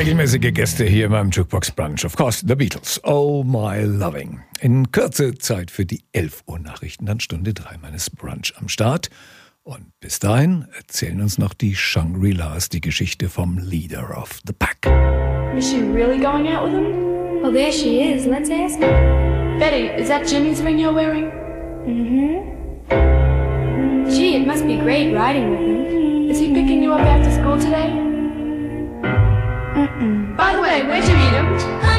Regelmäßige Gäste hier beim Jukebox Brunch. Of course, The Beatles. Oh My Loving. In Kürze Zeit für die 11 Uhr Nachrichten, dann Stunde 3 meines Brunch am Start. Und bis dahin erzählen uns noch die Shangri-Las die Geschichte vom Leader of the Pack. Is she really going out with him? Well, there she is. Let's ask her. Betty, is that Jimmy's ring you're wearing? Gee, it must be great riding with him. Is he picking you up after school today? By the way, where'd you meet him?